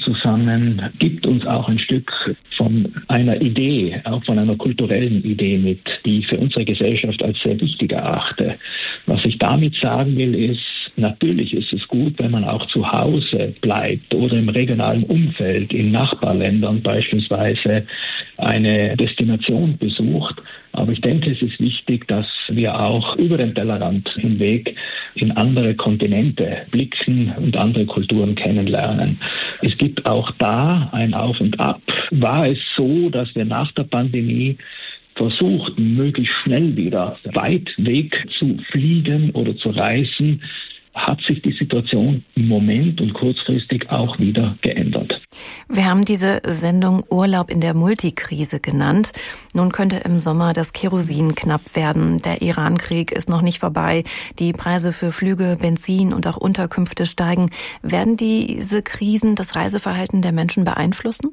zusammen gibt uns auch ein Stück von einer Idee, auch von einer kulturellen Idee mit, die ich für unsere Gesellschaft als sehr wichtig erachte. Was ich damit sagen will, ist, natürlich ist es gut, wenn man auch zu Hause bleibt oder im regionalen Umfeld, in Nachbarländern beispielsweise eine Destination besucht. Aber ich denke, es ist wichtig, dass wir auch über den Tellerrand hinweg in andere Kontinente blicken und andere Kulturen kennenlernen. Es gibt auch da ein Auf und Ab. War es so, dass wir nach der Pandemie versuchten, möglichst schnell wieder weit weg zu fliegen oder zu reisen, hat sich die Situation im Moment und kurzfristig auch wieder geändert. Wir haben diese Sendung Urlaub in der Multikrise genannt. Nun könnte im Sommer das Kerosin knapp werden. Der Iran-Krieg ist noch nicht vorbei. Die Preise für Flüge, Benzin und auch Unterkünfte steigen. Werden diese Krisen das Reiseverhalten der Menschen beeinflussen?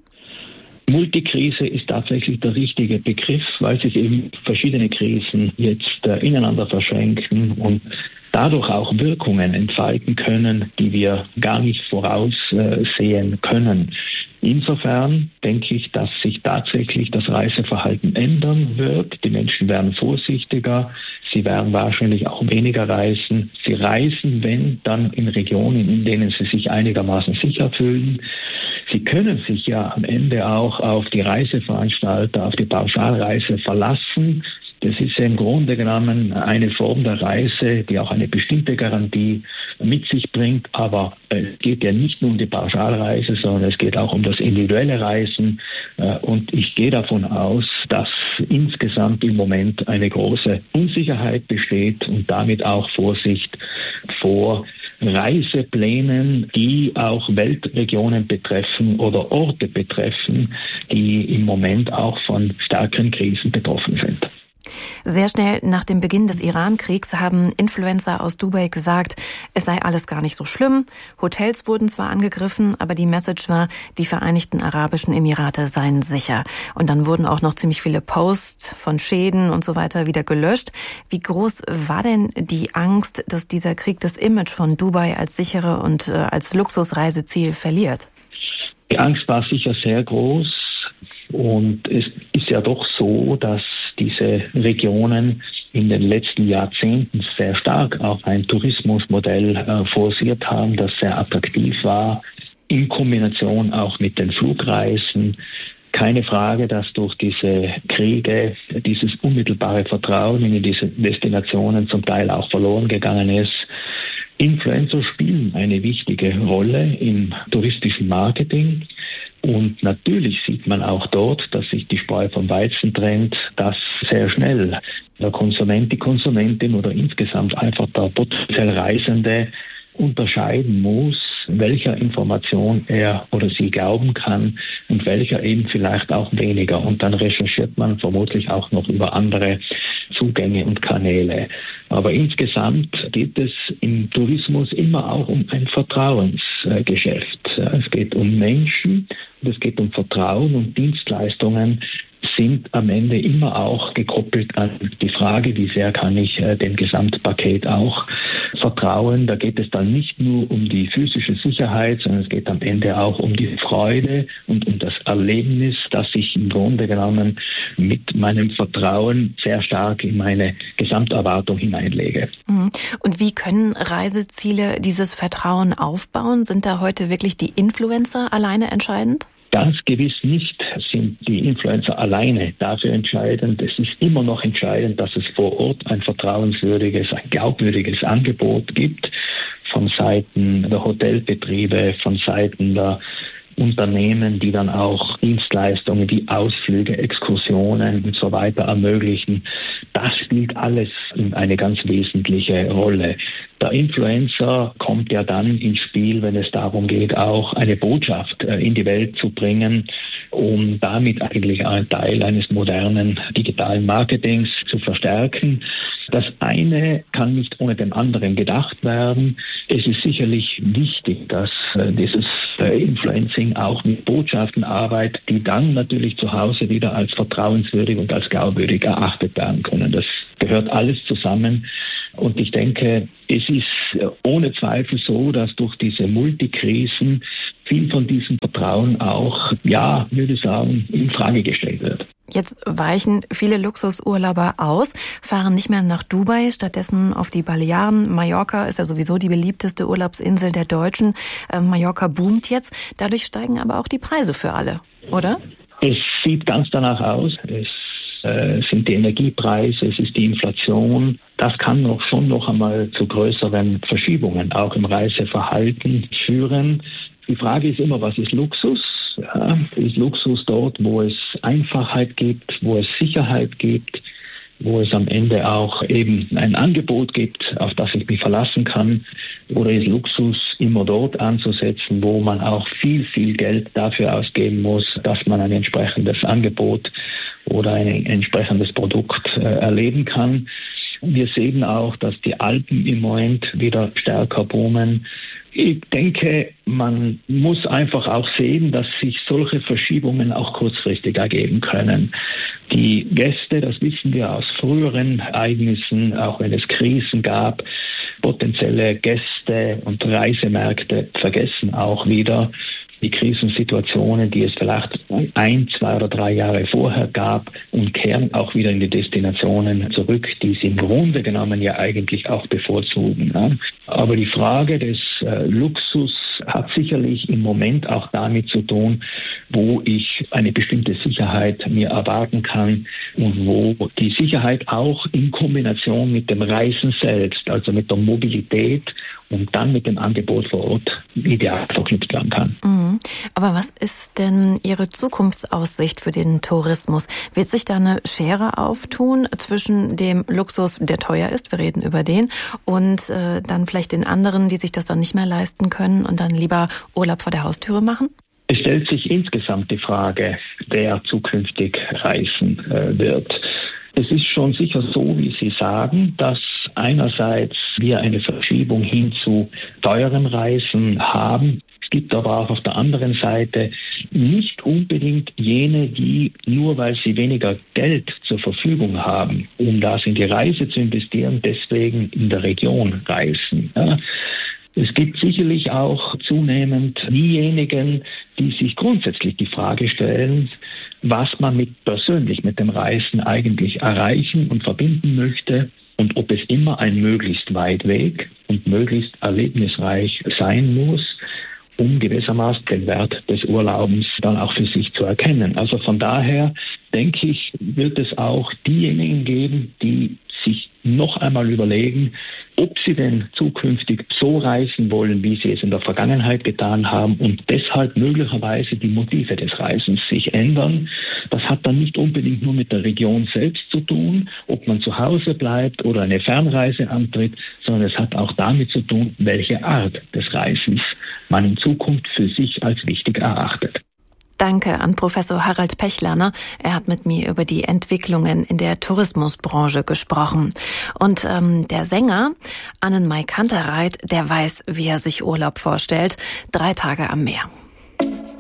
Multikrise ist tatsächlich der richtige Begriff, weil sich eben verschiedene Krisen jetzt ineinander verschränken und dadurch auch Wirkungen entfalten können, die wir gar nicht voraussehen können. Insofern denke ich, dass sich tatsächlich das Reiseverhalten ändern wird. Die Menschen werden vorsichtiger, sie werden wahrscheinlich auch weniger reisen. Sie reisen, wenn, dann in Regionen, in denen sie sich einigermaßen sicher fühlen. Sie können sich ja am Ende auch auf die Reiseveranstalter, auf die Pauschalreise verlassen. Das ist ja im Grunde genommen eine Form der Reise, die auch eine bestimmte Garantie mit sich bringt. Aber es geht ja nicht nur um die Pauschalreise, sondern es geht auch um das individuelle Reisen. Und ich gehe davon aus, dass insgesamt im Moment eine große Unsicherheit besteht und damit auch Vorsicht vor Reiseplänen, die auch Weltregionen betreffen oder Orte betreffen, die im Moment auch von stärkeren Krisen betroffen sind. Sehr schnell nach dem Beginn des Iran-Kriegs haben Influencer aus Dubai gesagt, es sei alles gar nicht so schlimm. Hotels wurden zwar angegriffen, aber die Message war, die Vereinigten Arabischen Emirate seien sicher. Und dann wurden auch noch ziemlich viele Posts von Schäden und so weiter wieder gelöscht. Wie groß war denn die Angst, dass dieser Krieg das Image von Dubai als sichere und als Luxusreiseziel verliert? Die Angst war sicher sehr groß. Und es ist ja doch so, dass diese Regionen in den letzten Jahrzehnten sehr stark auch ein Tourismusmodell forciert haben, das sehr attraktiv war, in Kombination auch mit den Flugreisen. Keine Frage, dass durch diese Kriege dieses unmittelbare Vertrauen in diese Destinationen zum Teil auch verloren gegangen ist. Influencer spielen eine wichtige Rolle im touristischen Marketing. Und natürlich sieht man auch dort, dass sich die Spreu vom Weizen trennt, dass sehr schnell der Konsument, die Konsumentin oder insgesamt einfach der potenziell Reisende unterscheiden muss, welcher Information er oder sie glauben kann und welcher eben vielleicht auch weniger. Und dann recherchiert man vermutlich auch noch über andere Zugänge und Kanäle. Aber insgesamt geht es im Tourismus immer auch um ein Vertrauensgeschäft. Es geht um Menschen und es geht um Vertrauen, und Dienstleistungen sind am Ende immer auch gekoppelt an die Frage, wie sehr kann ich dem Gesamtpaket auch vertrauen. Da geht es dann nicht nur um die physische Sicherheit, sondern es geht am Ende auch um die Freude und um das Erlebnis, das ich im Grunde genommen mit meinem Vertrauen sehr stark in meine Gesamterwartung hineinlege. Und wie können Reiseziele dieses Vertrauen aufbauen? Sind da heute wirklich die Influencer alleine entscheidend? Ganz gewiss nicht sind die Influencer alleine dafür entscheidend. Es ist immer noch entscheidend, dass es vor Ort ein vertrauenswürdiges, ein glaubwürdiges Angebot gibt von Seiten der Hotelbetriebe, von Seiten der Unternehmen, die dann auch Dienstleistungen wie Ausflüge, Exkursionen und so weiter ermöglichen. Das spielt alles eine ganz wesentliche Rolle. Der Influencer kommt ja dann ins Spiel, wenn es darum geht, auch eine Botschaft in die Welt zu bringen, um damit eigentlich einen Teil eines modernen digitalen Marketings zu verstärken. Das eine kann nicht ohne dem anderen gedacht werden. Es ist sicherlich wichtig, dass dieses Influencing auch mit Botschaften arbeitet, die dann natürlich zu Hause wieder als vertrauenswürdig und als glaubwürdig erachtet werden können. Das gehört alles zusammen. Und ich denke, es ist ohne Zweifel so, dass durch diese Multikrisen viel von diesem Vertrauen auch, würde ich sagen, in Frage gestellt wird. Jetzt weichen viele Luxusurlauber aus, fahren nicht mehr nach Dubai, stattdessen auf die Balearen. Mallorca ist ja sowieso die beliebteste Urlaubsinsel der Deutschen. Mallorca boomt jetzt. Dadurch steigen aber auch die Preise für alle, oder? Es sieht ganz danach aus. Es sind die Energiepreise, es ist die Inflation. Das kann schon noch einmal zu größeren Verschiebungen auch im Reiseverhalten führen. Die Frage ist immer, was ist Luxus? Ja, ist Luxus dort, wo es Einfachheit gibt, wo es Sicherheit gibt, wo es am Ende auch eben ein Angebot gibt, auf das ich mich verlassen kann? Oder ist Luxus immer dort anzusetzen, wo man auch viel, viel Geld dafür ausgeben muss, dass man ein entsprechendes Angebot oder ein entsprechendes Produkt erleben kann? Wir sehen auch, dass die Alpen im Moment wieder stärker boomen. Ich denke, man muss einfach auch sehen, dass sich solche Verschiebungen auch kurzfristig ergeben können. Die Gäste, das wissen wir aus früheren Ereignissen, auch wenn es Krisen gab, potenzielle Gäste und Reisemärkte vergessen auch wieder die Krisensituationen, die es vielleicht 1, 2 oder 3 Jahre vorher gab, und kehren auch wieder in die Destinationen zurück, die sie im Grunde genommen ja eigentlich auch bevorzugen. Ja. Aber die Frage des Luxus hat sicherlich im Moment auch damit zu tun, wo ich eine bestimmte Sicherheit mir erwarten kann und wo die Sicherheit auch in Kombination mit dem Reisen selbst, also mit der Mobilität und dann mit dem Angebot vor Ort ideal verknüpft werden kann. Aber was ist denn Ihre Zukunftsaussicht für den Tourismus? Wird sich da eine Schere auftun zwischen dem Luxus, der teuer ist, wir reden über den, und dann vielleicht den anderen, die sich das dann nicht mehr leisten können und dann lieber Urlaub vor der Haustüre machen? Es stellt sich insgesamt die Frage, wer zukünftig reisen wird. Es ist schon sicher so, wie Sie sagen, dass einerseits wir eine Verschiebung hin zu teuren Reisen haben. Es gibt aber auch auf der anderen Seite nicht unbedingt jene, die nur weil sie weniger Geld zur Verfügung haben, um das in die Reise zu investieren, deswegen in der Region reisen. Ja. Es gibt sicherlich auch zunehmend diejenigen, die sich grundsätzlich die Frage stellen, was man persönlich mit dem Reisen eigentlich erreichen und verbinden möchte und ob es immer ein möglichst weit Weg und möglichst erlebnisreich sein muss, um gewissermaßen den Wert des Urlaubens dann auch für sich zu erkennen. Also von daher denke ich, wird es auch diejenigen geben, die sich noch einmal überlegen, ob sie denn zukünftig so reisen wollen, wie sie es in der Vergangenheit getan haben, und deshalb möglicherweise die Motive des Reisens sich ändern. Das hat dann nicht unbedingt nur mit der Region selbst zu tun, ob man zu Hause bleibt oder eine Fernreise antritt, sondern es hat auch damit zu tun, welche Art des Reisens man in Zukunft für sich als wichtig erachtet. Danke an Professor Harald Pechlerner. Er hat mit mir über die Entwicklungen in der Tourismusbranche gesprochen. Und der Sänger Annenmai Kantereit, der weiß, wie er sich Urlaub vorstellt. 3 Tage am Meer.